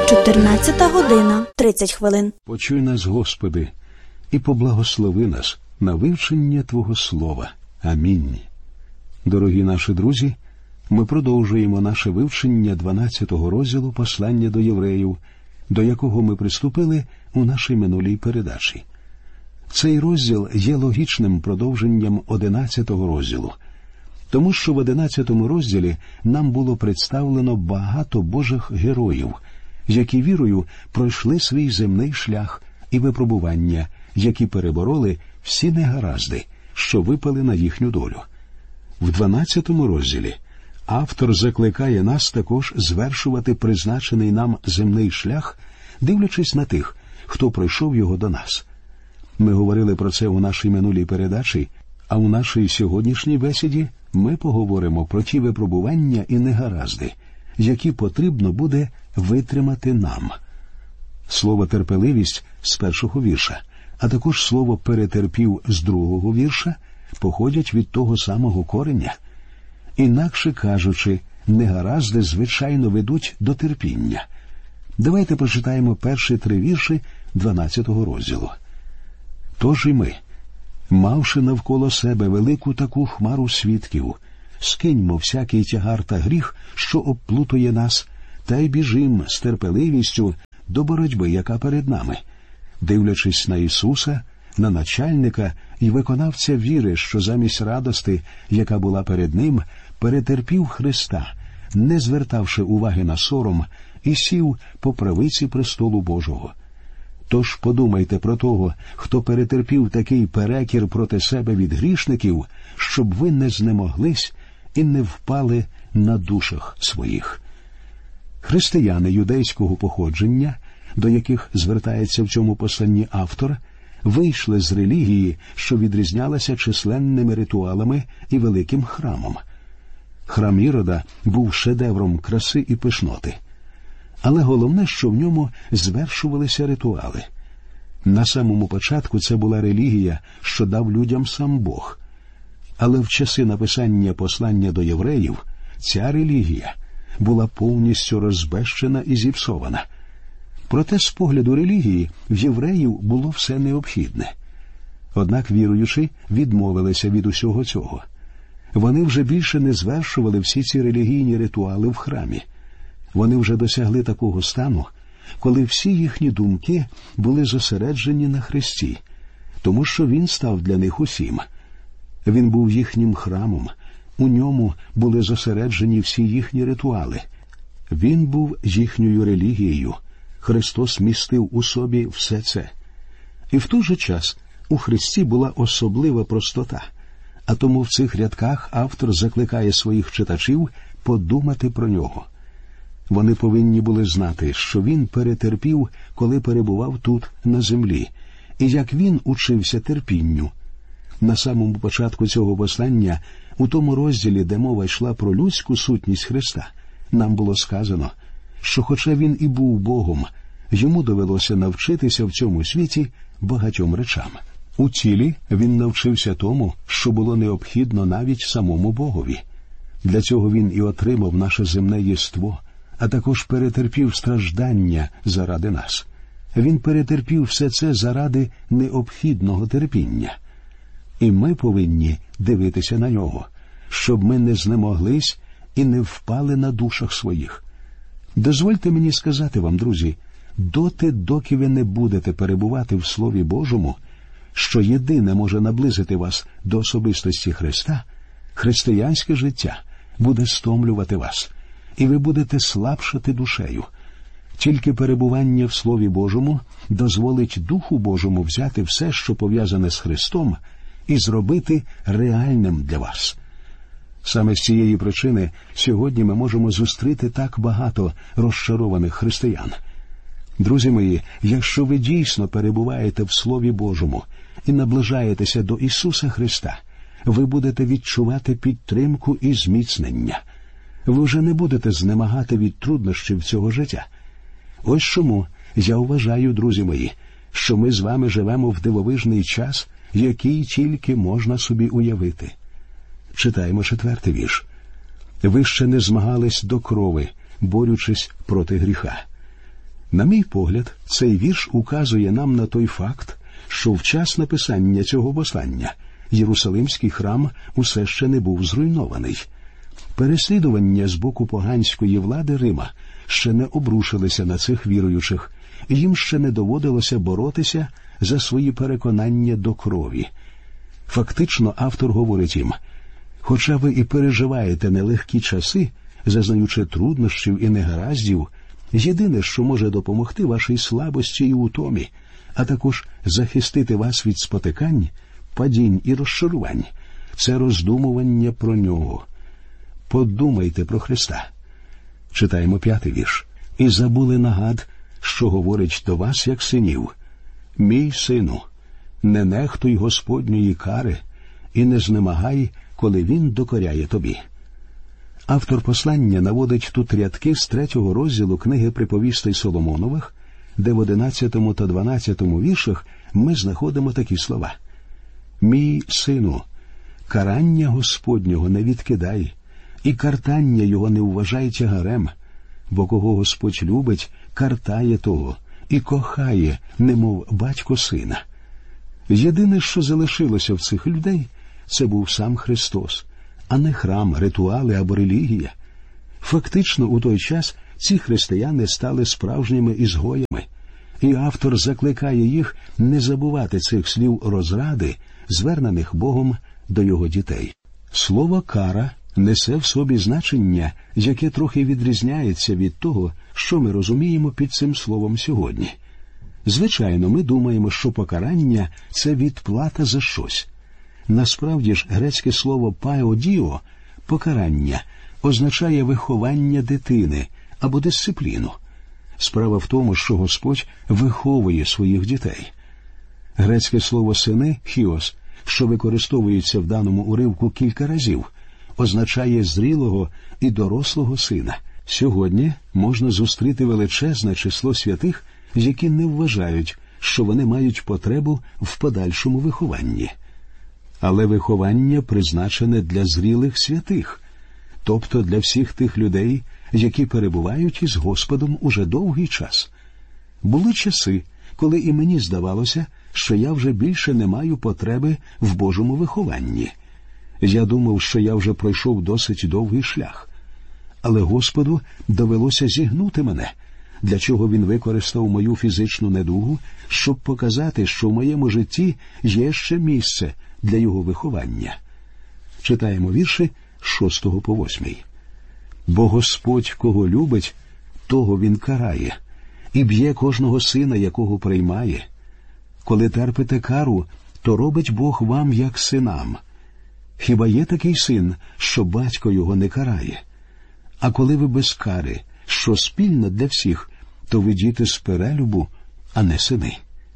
14:30. Почуй нас, Господи, і поблагослови нас на вивчення Твого Слова. Амінь. Дорогі наші друзі, ми продовжуємо наше вивчення 12-го розділу послання до євреїв, до якого ми приступили у нашій минулій передачі. Цей розділ є логічним продовженням 11-го розділу, тому що в 11-му розділі нам було представлено багато Божих героїв, які вірою пройшли свій земний шлях і випробування, які перебороли всі негаразди, що випали на їхню долю. В 12-му розділі автор закликає нас також звершувати призначений нам земний шлях, дивлячись на тих, хто пройшов його до нас. Ми говорили про це у нашій минулій передачі, а у нашій сьогоднішній бесіді ми поговоримо про ті випробування і негаразди, які потрібно буде витримати нам. Слово «терпеливість» з 1-го вірша, а також слово «перетерпів» з 2-го вірша походять від того самого кореня. Інакше кажучи, негаразди, звичайно, ведуть до терпіння. Давайте почитаємо перші 3 вірші 12-го розділу. «Тож і ми, мавши навколо себе велику таку хмару свідків, скиньмо всякий тягар та гріх, що обплутує нас, та й біжим з терпеливістю до боротьби, яка перед нами, дивлячись на Ісуса, на начальника і виконавця віри, що замість радости, яка була перед Ним, перетерпів Христа, не звертавши уваги на сором, і сів по правиці престолу Божого. Тож подумайте про того, хто перетерпів такий перекір проти себе від грішників, щоб ви не знемоглись і не впали на душах своїх». Християни юдейського походження, до яких звертається в цьому посланні автор, вийшли з релігії, що відрізнялася численними ритуалами і великим храмом. Храм Ірода був шедевром краси і пишноти. Але головне, що в ньому звершувалися ритуали. На самому початку це була релігія, що дав людям сам Бог. Але в часи написання послання до євреїв ця релігія була повністю розбещена і зіпсована. Проте з погляду релігії в євреїв було все необхідне. Однак віруючі відмовилися від усього цього. Вони вже більше не звершували всі ці релігійні ритуали в храмі. Вони вже досягли такого стану, коли всі їхні думки були зосереджені на Христі, тому що Він став для них усім. Він був їхнім храмом, у ньому були зосереджені всі їхні ритуали. Він був їхньою релігією, Христос містив у собі все це. І в той же час у Христі була особлива простота, а тому в цих рядках автор закликає своїх читачів подумати про нього. Вони повинні були знати, що він перетерпів, коли перебував тут, на землі, і як він учився терпінню. На самому початку цього послання, у тому розділі, де мова йшла про людську сутність Христа, нам було сказано, що хоча він і був Богом, йому довелося навчитися в цьому світі багатьом речам. У тілі він навчився тому, що було необхідно навіть самому Богові. Для цього він і отримав наше земне єство, а також перетерпів страждання заради нас. Він перетерпів все це заради необхідного терпіння. І ми повинні дивитися на нього, щоб ми не знемоглись і не впали на душах своїх. Дозвольте мені сказати вам, друзі, доки ви не будете перебувати в Слові Божому, що єдине може наблизити вас до особистості Христа, християнське життя буде стомлювати вас, і ви будете слабшати душею. Тільки перебування в Слові Божому дозволить Духу Божому взяти все, що пов'язане з Христом, і зробити реальним для вас. Саме з цієї причини сьогодні ми можемо зустріти так багато розчарованих християн. Друзі мої, якщо ви дійсно перебуваєте в Слові Божому і наближаєтеся до Ісуса Христа, ви будете відчувати підтримку і зміцнення. Ви вже не будете знемагати від труднощів цього життя. Ось чому я вважаю, друзі мої, що ми з вами живемо в дивовижний час, який тільки можна собі уявити. Читаємо 4-й вірш. «Ви ще не змагались до крови, борючись проти гріха». На мій погляд, цей вірш указує нам на той факт, що в час написання цього послання Єрусалимський храм усе ще не був зруйнований. Переслідування з боку поганської влади Рима ще не обрушилися на цих віруючих, і їм ще не доводилося боротися за свої переконання до крові. Фактично, автор говорить їм: хоча ви і переживаєте нелегкі часи, зазнаючи труднощів і негараздів, єдине, що може допомогти вашій слабості і утомі, а також захистити вас від спотикань, падінь і розчарувань, це роздумування про нього. Подумайте про Христа. Читаємо 5-й вірш. «І забули нагад, що говорить до вас, як синів. Мій сину, не нехтуй Господньої кари і не знемагай, коли Він докоряє тобі». Автор послання наводить тут рядки з 3-го розділу книги «Приповістей Соломонових», де в 11 та 12 віршах ми знаходимо такі слова. «Мій сину, карання Господнього не відкидай, і картання його не вважай тягарем, бо кого Господь любить, картає того, і кохає, немов батько сина». Єдине, що залишилося в цих людей, це був сам Христос, а не храм, ритуали або релігія. Фактично, у той час ці християни стали справжніми ізгоями, і автор закликає їх не забувати цих слів розради, звернених Богом до його дітей. Слово «кара» несе в собі значення, яке трохи відрізняється від того, що ми розуміємо під цим словом сьогодні. Звичайно, ми думаємо, що покарання – це відплата за щось. Насправді ж, грецьке слово «паеодіо» – покарання – означає виховання дитини або дисципліну. Справа в тому, що Господь виховує своїх дітей. Грецьке слово «сини» – «хіос», що використовується в даному уривку кілька разів, означає зрілого і дорослого сина. Сьогодні можна зустріти величезне число святих, які не вважають, що вони мають потребу в подальшому вихованні. Але виховання призначене для зрілих святих, тобто для всіх тих людей, які перебувають із Господом уже довгий час. Були часи, коли і мені здавалося, що я вже більше не маю потреби в Божому вихованні. Я думав, що я вже пройшов досить довгий шлях. Але Господу довелося зігнути мене, для чого Він використав мою фізичну недугу, щоб показати, що в моєму житті є ще місце для його виховання. Читаємо вірші 6 по 8. «Бо Господь, кого любить, того Він карає, і б'є кожного сина, якого приймає. Коли терпите кару, то робить Бог вам, як синам. Хіба є такий син, що батько його не карає? А коли ви без кари, що спільно для всіх, то ви діти з перелюбу, а не сини».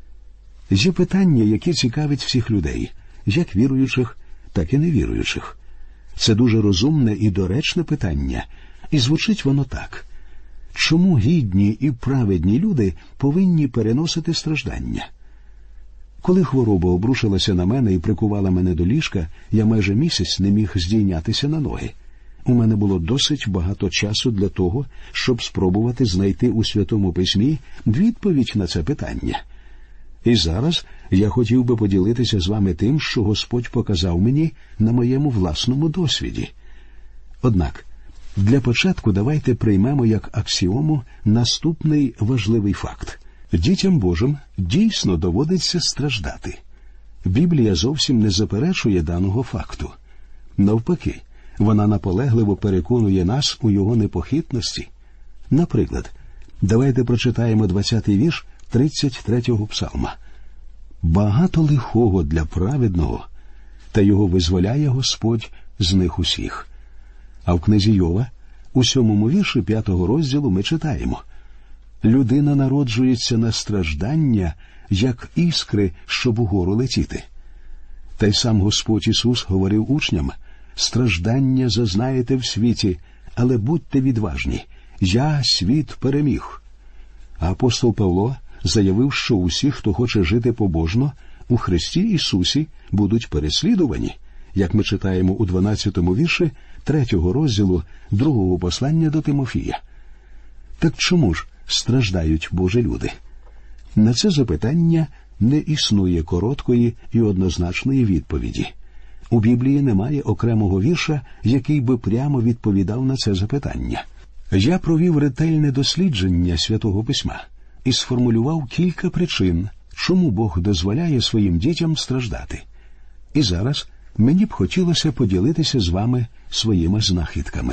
Є питання, які цікавить всіх людей, як віруючих, так і невіруючих. Це дуже розумне і доречне питання, і звучить воно так. Чому гідні і праведні люди повинні переносити страждання? Коли хвороба обрушилася на мене і прикувала мене до ліжка, я майже місяць не міг здійнятися на ноги. У мене було досить багато часу для того, щоб спробувати знайти у Святому Письмі відповідь на це питання. І зараз я хотів би поділитися з вами тим, що Господь показав мені на моєму власному досвіді. Однак, для початку давайте приймемо як аксіому наступний важливий факт. Дітям Божим дійсно доводиться страждати. Біблія зовсім не заперечує даного факту. Навпаки, вона наполегливо переконує нас у його непохитності. Наприклад, давайте прочитаємо 20-й вірш 33-го псалма. «Багато лихого для праведного, та його визволяє Господь з них усіх». А в книзі Йова, у 7-му вірші 5-го розділу ми читаємо: «Людина народжується на страждання, як іскри, щоб угору летіти». Та й сам Господь Ісус говорив учням: «Страждання зазнаєте в світі, але будьте відважні, я світ переміг». А апостол Павло заявив, що усі, хто хоче жити побожно, у Христі Ісусі будуть переслідувані, як ми читаємо у 12-му вірші 3-го розділу 2-го послання до Тимофія. Так чому ж страждають Божі люди? На це запитання не існує короткої і однозначної відповіді. У Біблії немає окремого вірша, який би прямо відповідав на це запитання. Я провів ретельне дослідження Святого Письма і сформулював кілька причин, чому Бог дозволяє своїм дітям страждати. І зараз мені б хотілося поділитися з вами своїми знахідками.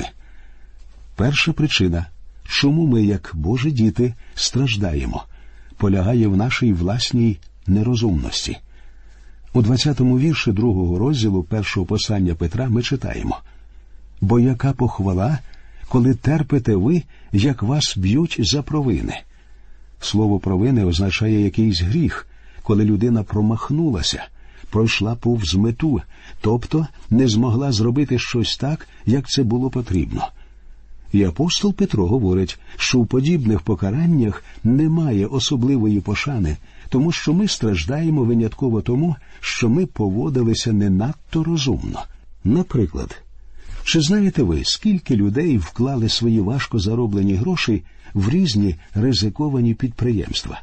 Перша причина, чому ми, як Божі діти, страждаємо, полягає в нашій власній нерозумності. У 20-му вірші 2-го розділу 1-го послання Петра ми читаємо: «Бо яка похвала, коли терпите ви, як вас б'ють за провини». Слово «провини» означає якийсь гріх, коли людина промахнулася, пройшла повз мету, тобто не змогла зробити щось так, як це було потрібно. І апостол Петро говорить, що у подібних покараннях немає особливої пошани, тому що ми страждаємо винятково тому, що ми поводилися не надто розумно. Наприклад, чи знаєте ви, скільки людей вклали свої важко зароблені гроші в різні ризиковані підприємства?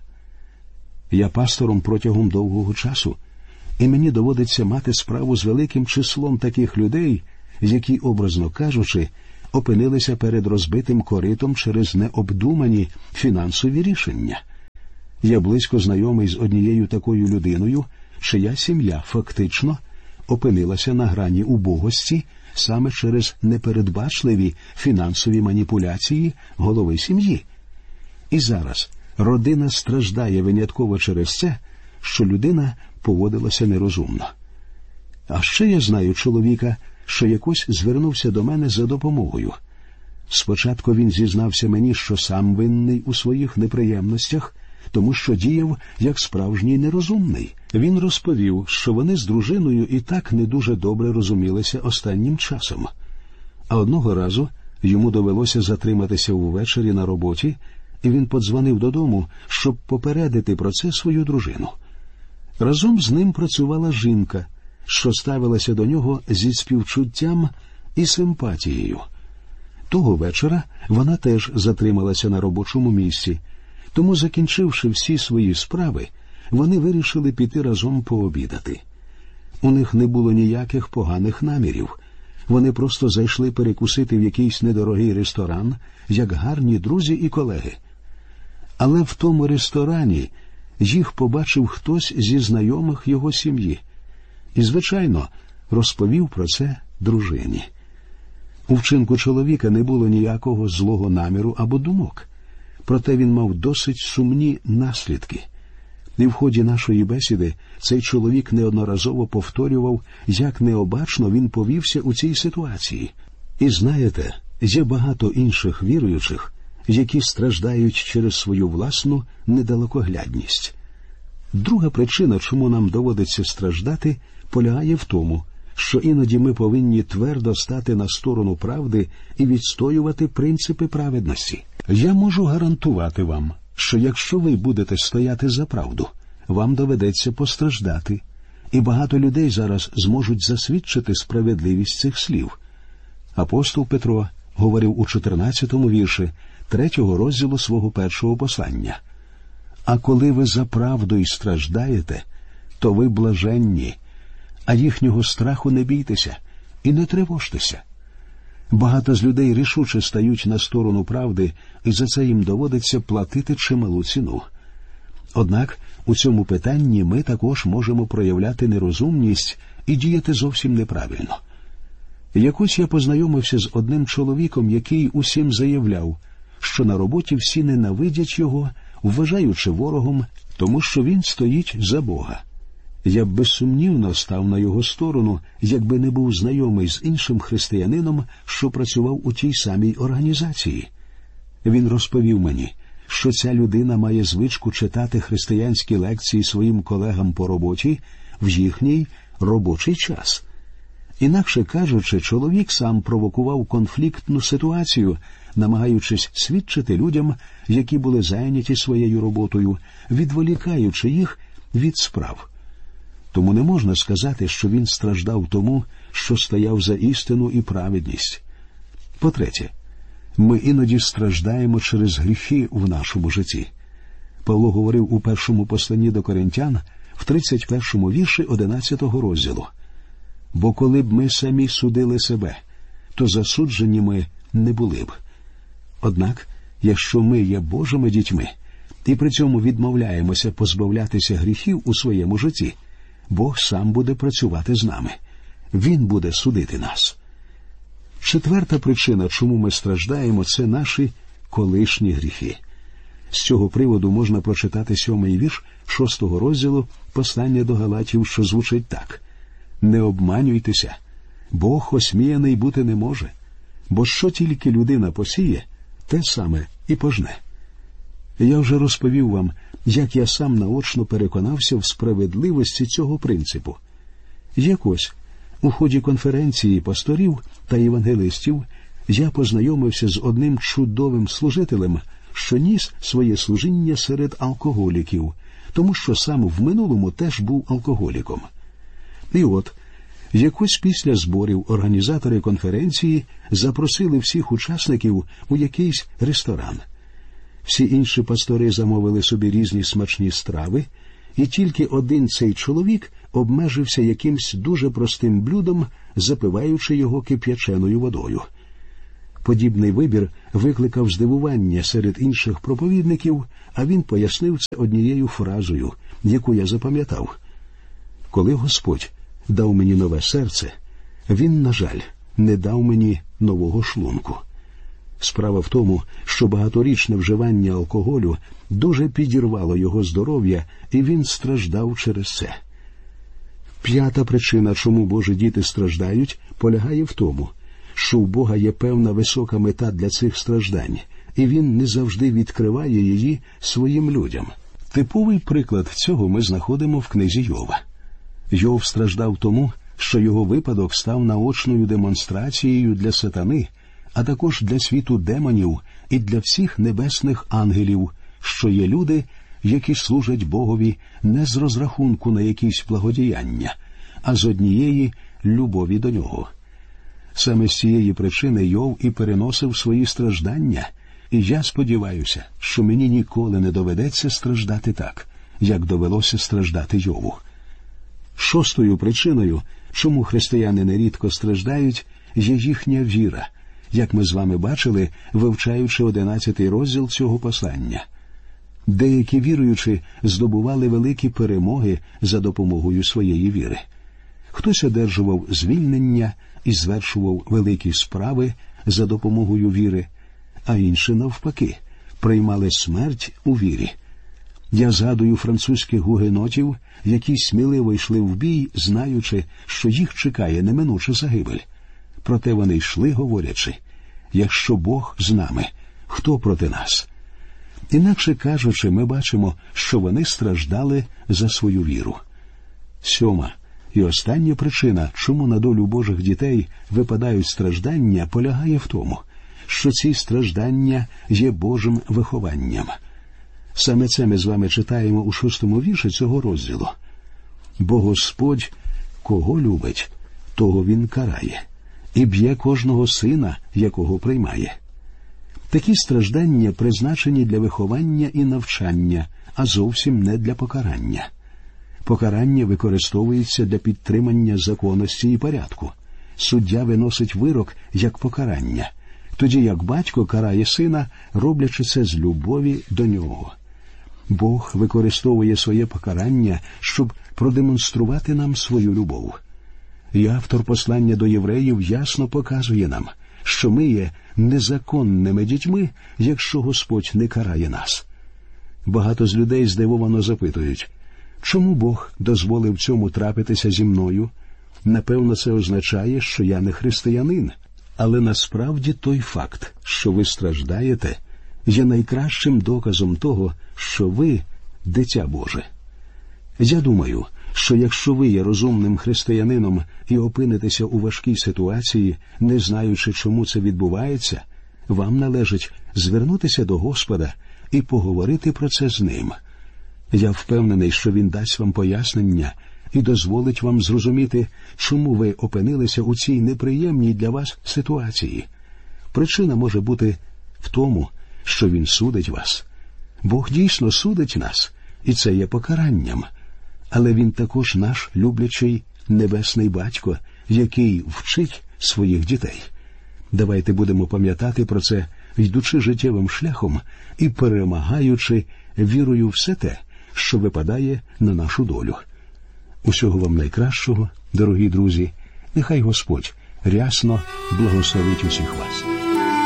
Я пастором протягом довгого часу, і мені доводиться мати справу з великим числом таких людей, які, образно кажучи, опинилися перед розбитим коритом через необдумані фінансові рішення. Я близько знайомий з однією такою людиною, чия сім'я фактично опинилася на грані убогості саме через непередбачливі фінансові маніпуляції голови сім'ї. І зараз родина страждає винятково через це, що людина поводилася нерозумно. А ще я знаю чоловіка, що якось звернувся до мене за допомогою. Спочатку він зізнався мені, що сам винний у своїх неприємностях, тому що діяв як справжній нерозумний. Він розповів, що вони з дружиною і так не дуже добре розумілися останнім часом. А одного разу йому довелося затриматися увечері на роботі, і він подзвонив додому, щоб попередити про це свою дружину. Разом з ним працювала жінка, що ставилася до нього зі співчуттям і симпатією. Того вечора вона теж затрималася на робочому місці, тому, закінчивши всі свої справи, вони вирішили піти разом пообідати. У них не було ніяких поганих намірів. Вони просто зайшли перекусити в якийсь недорогий ресторан, як гарні друзі і колеги. Але в тому ресторані їх побачив хтось зі знайомих його сім'ї. І, звичайно, розповів про це дружині. У вчинку чоловіка не було ніякого злого наміру або думок. Проте він мав досить сумні наслідки. І в ході нашої бесіди цей чоловік неодноразово повторював, як необачно він повівся у цій ситуації. І знаєте, є багато інших віруючих, які страждають через свою власну недалекоглядність. Друга причина, чому нам доводиться страждати, полягає в тому, що іноді ми повинні твердо стати на сторону правди і відстоювати принципи праведності. Я можу гарантувати вам, що якщо ви будете стояти за правду, вам доведеться постраждати, і багато людей зараз зможуть засвідчити справедливість цих слів. Апостол Петро говорив у 14-му вірші 3-го розділу свого 1-го послання: «А коли ви за правду й страждаєте, то ви блаженні, а їхнього страху не бійтеся і не тривожтеся». Багато з людей рішуче стають на сторону правди, і за це їм доводиться платити чималу ціну. Однак у цьому питанні ми також можемо проявляти нерозумність і діяти зовсім неправильно. Якось я познайомився з одним чоловіком, який усім заявляв, що на роботі всі ненавидять його, вважаючи ворогом, тому що він стоїть за Бога. Я б безсумнівно став на його сторону, якби не був знайомий з іншим християнином, що працював у тій самій організації. Він розповів мені, що ця людина має звичку читати християнські лекції своїм колегам по роботі в їхній робочий час. Інакше кажучи, чоловік сам провокував конфліктну ситуацію, намагаючись свідчити людям, які були зайняті своєю роботою, відволікаючи їх від справ. Тому не можна сказати, що він страждав тому, що стояв за істину і праведність. По-третє, Ми іноді страждаємо через гріхи в нашому житті. Павло говорив у першому посланні до Коринтян в 31-му вірші 11-го розділу. «Бо коли б ми самі судили себе, то засуджені ми не були б. Однак, якщо ми є Божими дітьми і при цьому відмовляємося позбавлятися гріхів у своєму житті, Бог сам буде працювати з нами. Він буде судити нас». Четверта причина, чому ми страждаємо, це наші колишні гріхи. З цього приводу можна прочитати 7-й вірш 6-го розділу послання до Галатів, що звучить так. «Не обманюйтеся, Бог осміяний бути не може, бо що тільки людина посіє, те саме і пожне». Я вже розповів вам, як я сам наочно переконався в справедливості цього принципу. Якось у ході конференції пасторів та євангелистів я познайомився з одним чудовим служителем, що ніс своє служіння серед алкоголіків, тому що сам в минулому теж був алкоголіком. І от, якось після зборів організатори конференції запросили всіх учасників у якийсь ресторан. Всі інші пастори замовили собі різні смачні страви, і тільки один цей чоловік обмежився якимсь дуже простим блюдом, запиваючи його кип'яченою водою. Подібний вибір викликав здивування серед інших проповідників, а він пояснив це однією фразою, яку я запам'ятав. «Коли Господь дав мені нове серце, Він, на жаль, не дав мені нового шлунку». Справа в тому, що багаторічне вживання алкоголю дуже підірвало його здоров'я, і він страждав через це. П'ята причина, чому Божі діти страждають, полягає в тому, що у Бога є певна висока мета для цих страждань, і Він не завжди відкриває її своїм людям. Типовий приклад цього ми знаходимо в книзі Йова. Йов страждав тому, що його випадок став наочною демонстрацією для сатани, а також для світу демонів і для всіх небесних ангелів, що є люди, які служать Богові не з розрахунку на якісь благодіяння, а з однієї любові до Нього. Саме з цієї причини Йов і переносив свої страждання, і я сподіваюся, що мені ніколи не доведеться страждати так, як довелося страждати Йову. Шостою причиною, чому християни нерідко страждають, є їхня віра, як ми з вами бачили, вивчаючи 11-й розділ цього послання. Деякі віруючі здобували великі перемоги за допомогою своєї віри. Хтось одержував звільнення і звершував великі справи за допомогою віри, а інші, навпаки, приймали смерть у вірі. Я згадую французьких гугенотів, які сміливо йшли в бій, знаючи, що їх чекає неминуча загибель. Проте вони йшли, говорячи, «Якщо Бог з нами, хто проти нас?» Інакше кажучи, ми бачимо, що вони страждали за свою віру. Сьома і остання причина, чому на долю Божих дітей випадають страждання, полягає в тому, що ці страждання є Божим вихованням. Саме це ми з вами читаємо у 6-му вірші цього розділу. «Бо Господь, кого любить, того Він карає, і б'є кожного сина, якого приймає». Такі страждання призначені для виховання і навчання, а зовсім не для покарання. Покарання використовується для підтримання законності і порядку. Суддя виносить вирок як покарання, тоді як батько карає сина, роблячи це з любові до нього. Бог використовує своє покарання, щоб продемонструвати нам свою любов. І автор послання до євреїв ясно показує нам, що ми є незаконними дітьми, якщо Господь не карає нас. Багато з людей здивовано запитують, чому Бог дозволив цьому трапитися зі мною? Напевно, це означає, що я не християнин. Але насправді той факт, що ви страждаєте, є найкращим доказом того, що ви – дитя Боже. Я думаю, що якщо ви є розумним християнином і опинитеся у важкій ситуації, не знаючи, чому це відбувається, вам належить звернутися до Господа і поговорити про це з Ним. Я впевнений, що Він дасть вам пояснення і дозволить вам зрозуміти, чому ви опинилися у цій неприємній для вас ситуації. Причина може бути в тому, що Він судить вас. Бог дійсно судить нас, і це є покаранням. Але Він також наш люблячий небесний батько, який вчить своїх дітей. Давайте будемо пам'ятати про це, йдучи життєвим шляхом і перемагаючи вірою все те, що випадає на нашу долю. Усього вам найкращого, дорогі друзі. Нехай Господь рясно благословить усіх вас.